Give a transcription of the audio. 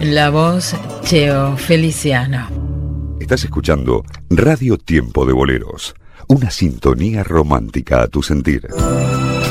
La voz Cheo Feliciano. Estás escuchando Radio Tiempo de Boleros, una sintonía romántica a tu sentir.